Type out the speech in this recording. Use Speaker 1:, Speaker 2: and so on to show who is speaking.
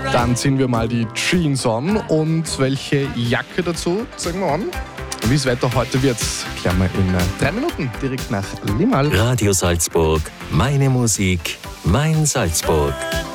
Speaker 1: Dann ziehen wir mal die Jeans an und welche Jacke dazu, sagen wir an. Wie es weiter heute wird, klären wir in 3 Minuten direkt nach Limal.
Speaker 2: Radio Salzburg, meine Musik, mein Salzburg.